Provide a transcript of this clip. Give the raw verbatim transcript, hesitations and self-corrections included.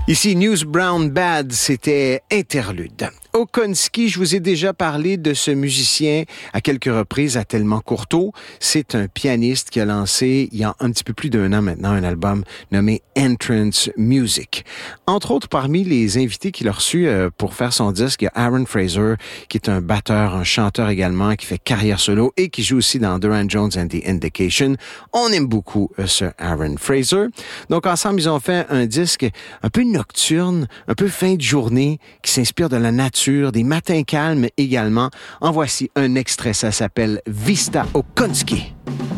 Ici, News Brown Bad, c'était Interlude. Okonski, je vous ai déjà parlé de ce musicien à quelques reprises à Tellement Courteau. C'est un pianiste qui a lancé, il y a un petit peu plus d'un an maintenant, un album nommé Entrance Music. Entre autres, parmi les invités qu'il a reçus euh, pour faire son disque, il y a Aaron Fraser, qui est un batteur, un chanteur également, qui fait carrière solo et qui joue aussi dans Duran Jones and the Indication. On aime beaucoup euh, ce Aaron Fraser. Donc, ensemble, ils ont fait un disque un peu nocturne, un peu fin de journée, qui s'inspire de la nature, des matins calmes également. En voici un extrait, ça s'appelle Vista Okonski.